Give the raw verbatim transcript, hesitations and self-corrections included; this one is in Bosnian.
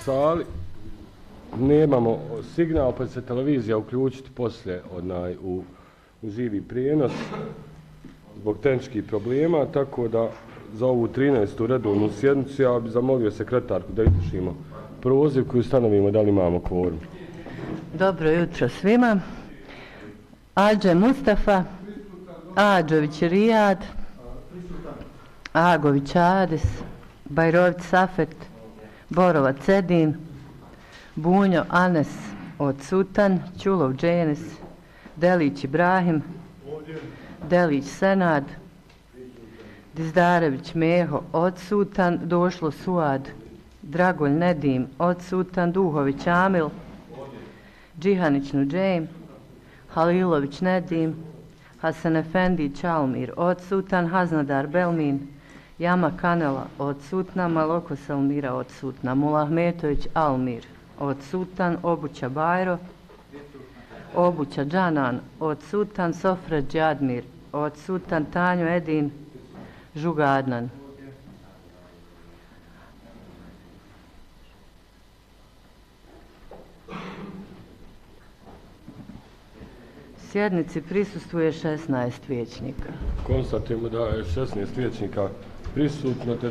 sali. Nemamo signal, pa će se televizija uključiti poslije onaj, u, u živi prijenos zbog tehničkih problema, tako da za ovu trinaestu redovnu sjednicu ja bih zamolio sekretarku da izvršimo prozivku i ustanovimo da li imamo kvorum. Dobro jutro svima. Adže Mustafa, Adžović Rijad, Agović Adis, Bajrović Safet, Borovac Edin, Bunjo Anes odsutan, Ćulov Dženis, Delić Ibrahim, Delić Senad, Dizdarević Meho odsutan, Došlo Suad, Dragolj Nedim odsutan, Duhović Amil, Džihanić Nuđejm, Halilović Nedim, Hasan Efendić Almir odsutan, Haznadar Belmin, Jama Kanela odsutna, Maloko Salmira odsutna, Mulahmetović Almir odsutan, Obuća Bajro, Obuća Džanan odsutan, Sofra Džadmir odsutan, Tanjo Edin, Žuga Adnan. Sjednici prisustvuje šesnaest vijećnika. Konstatujemo da je šesnaest vijećnika prisutno, te